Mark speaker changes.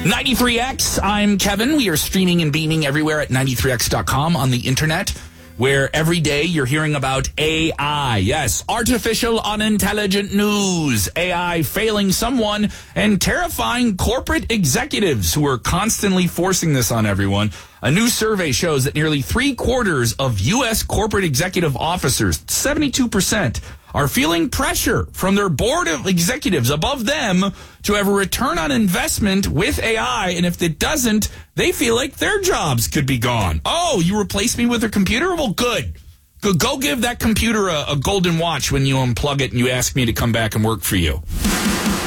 Speaker 1: 93X, I'm Kevin. We are streaming and beaming everywhere at 93x.com on the internet, where every day you're hearing about AI. Yes, artificial unintelligent news. AI failing someone and terrifying corporate executives who are constantly forcing this on everyone. A new survey shows that nearly 3/4 of U.S. corporate executive officers, 72%, are feeling pressure from their board of executives above them to have a return on investment with AI. And if it doesn't, they feel like their jobs could be gone. Oh, you replaced me with a computer? Well, good. Go give that computer a golden watch when you unplug it and you ask me to come back and work for you.